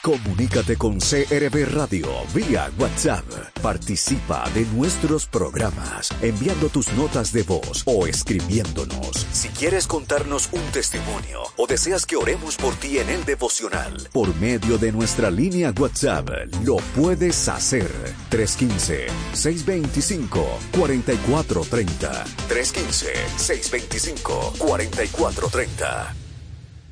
Comunícate con CRB Radio vía WhatsApp. Participa de nuestros programas enviando tus notas de voz o escribiéndonos. Si quieres contarnos un testimonio o deseas que oremos por ti en el devocional, por medio de nuestra línea WhatsApp, lo puedes hacer. 315-625-4430. 315-625-4430.